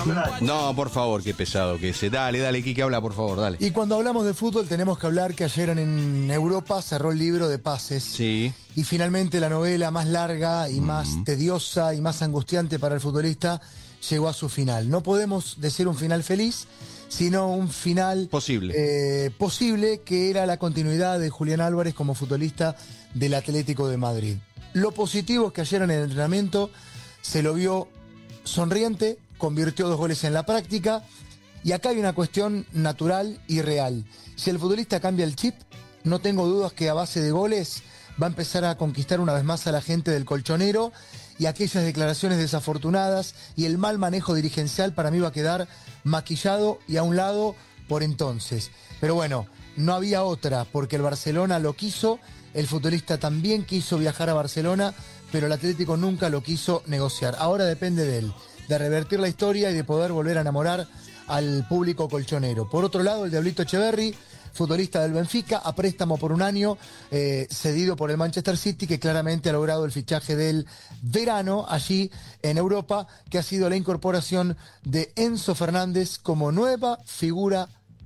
No, por favor, qué pesado que ese. Dale, Quique, habla, por favor, dale. Y cuando hablamos de fútbol tenemos que hablar que ayer en Europa cerró el libro de pases. Sí. Y finalmente la novela más larga y más tediosa y más angustiante para el futbolista llegó a su final. No podemos decir un final feliz, sino un final posible, que era la continuidad de Julián Álvarez como futbolista del Atlético de Madrid. Lo positivo es que ayer en el entrenamiento se lo vio sonriente, convirtió 2 goles en la práctica, y acá hay una cuestión natural y real. Si el futbolista cambia el chip, no tengo dudas que a base de goles va a empezar a conquistar una vez más a la gente del Colchonero, y aquellas declaraciones desafortunadas y el mal manejo dirigencial para mí va a quedar maquillado y a un lado por entonces. Pero bueno, no había otra, porque el Barcelona lo quiso, el futbolista también quiso viajar a Barcelona, pero el Atlético nunca lo quiso negociar. Ahora depende de él, de revertir la historia y de poder volver a enamorar al público colchonero. Por otro lado, el Diablito Echeverri, futbolista del Benfica, a préstamo por 1 año, cedido por el Manchester City, que claramente ha logrado el fichaje del verano allí en Europa, que ha sido la incorporación de Enzo Fernández como nueva figura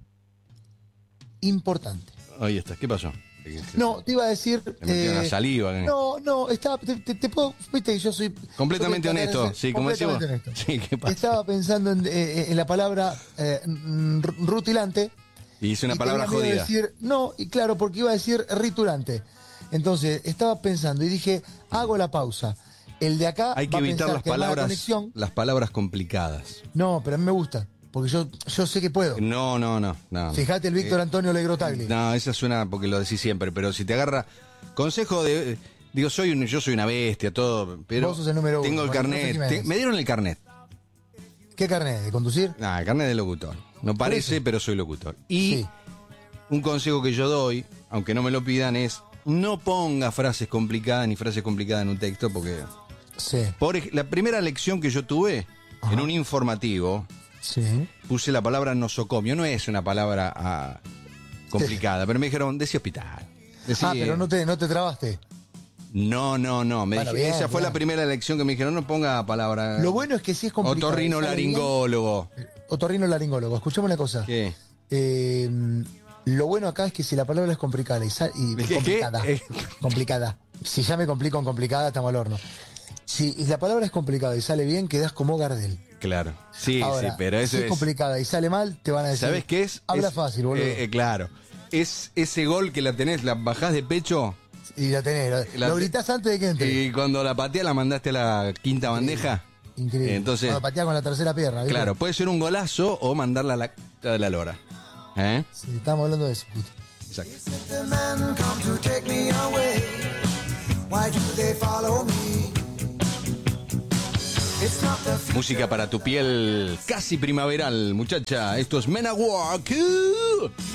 importante. Ahí está, ¿qué pasó? No, te iba a decir... Me metió una saliva. No, estaba, te puedo... Viste que yo soy... Completamente honesto, sí, como decimos. Sí, ¿qué pasa? Estaba pensando en la palabra rutilante. Y hice una palabra jodida. Decir, no, y claro, porque iba a decir riturante. Entonces, estaba pensando y dije, hago la pausa. El de acá hay que evitar las palabras complicadas. No, pero a mí me gusta. Porque yo sé que puedo. No. Fíjate el Víctor Antonio Legrotagli. No, esa suena porque lo decís siempre, pero si te agarra consejo de... Digo, yo soy una bestia, todo, pero... Vos sos el número 1. Tengo el carnet. Me dieron el carnet. ¿Qué carnet? ¿De conducir? El carnet de locutor. No parece, pero soy locutor. Y un consejo que yo doy, aunque no me lo pidan, es no ponga frases complicadas ni frases complicadas en un texto, porque... Sí. La primera lección que yo tuve en un informativo... Sí. Puse la palabra nosocomio, no es una palabra complicada, pero me dijeron, decí hospital. Pero no te trabaste. No. Esa fue la primera lección que me dijeron, no ponga palabra. Lo bueno es que sí es complicado. Otorrinolaringólogo. Otorrinolaringólogo. Escuchame una cosa. ¿Qué? Lo bueno acá es que si la palabra es complicada complicada. Si ya me complico en complicada, estamos al horno. Si la palabra es complicada y sale bien, quedás como Gardel. Claro. Sí, ahora, pero eso si es complicada y sale mal, te van a decir. ¿Sabes qué es? Habla fácil, boludo. Claro. Es ese gol que la tenés, la bajás de pecho. Y la tenés. Lo gritás antes de que entre. Y cuando la pateás, la mandaste a la quinta bandeja. Increíble. Entonces, cuando pateás con la tercera pierna. ¿viste? Claro, puede ser un golazo o mandarla a la de la lora. Sí, estamos hablando de eso. Exacto. Música para tu piel casi primaveral, muchacha. Esto es Men at Work.